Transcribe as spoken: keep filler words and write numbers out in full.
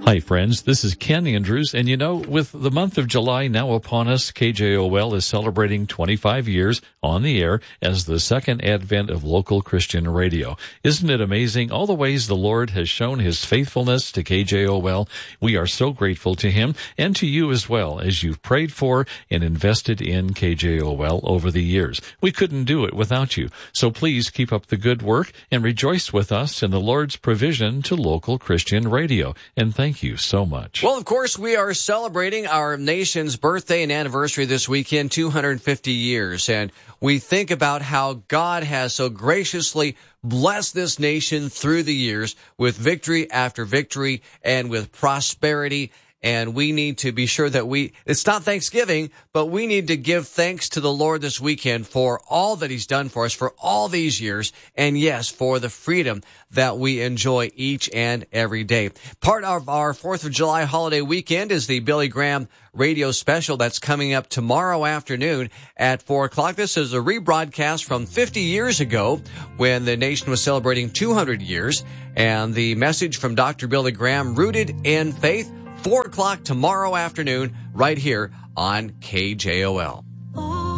Hi, friends. This is Ken Andrews. And you know, with the month of July now upon us, K J O L is celebrating twenty-five years on the air as the second advent of local Christian radio. Isn't it amazing all the ways the Lord has shown his faithfulness to K J O L? We are so grateful to him and to you as well as you've prayed for and invested in K J O L over the years. We couldn't do it without you. So please keep up the good work and rejoice with us in the Lord's provision to local Christian radio. And thank you so much. Well, of course, we are celebrating our nation's birthday and anniversary this weekend, two hundred fifty years. And we think about how God has so graciously blessed this nation through the years with victory after victory and with prosperity. And we need to be sure that we, it's not Thanksgiving, but we need to give thanks to the Lord this weekend for all that he's done for us for all these years. And yes, for the freedom that we enjoy each and every day. Part of our fourth of July holiday weekend is the Billy Graham radio special that's coming up tomorrow afternoon at four o'clock. This is a rebroadcast from fifty years ago when the nation was celebrating two hundred years. And the message from Doctor Billy Graham, Rooted in Faith, four o'clock tomorrow afternoon, right here on K J O L.